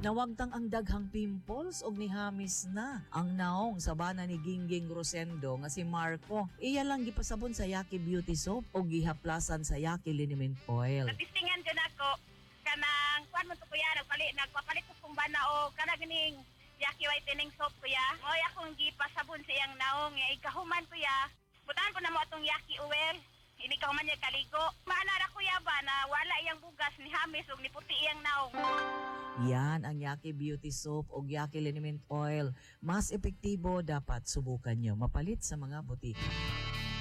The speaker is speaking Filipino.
Nawagtang ang daghang pimples og nihamis na ang naong sa bana ni Gingging Rosendo nga si Marco. Iya lang gipasabon sa Yaki Beauty Soap og gihaplasan sa Yaki Liniment Oil. Natistingan dyan ako kanang kuan mo to kuya nagpapalit ko kung bana o kanang ganing Yaki whitening soap kuya. Moy akong gipasabon sa iyang naong ikahuman kuya. Butahan ko na mo atong Yaki oil. Ini kahuman niya kaligo. Maanara kuya ba na wala iyang bugas ni hamis ug ni puti iyang naong. Yan ang Yaki Beauty Soap o Yaki Liniment Oil. Mas epektibo, dapat subukan nyo. Mapalit sa mga butika.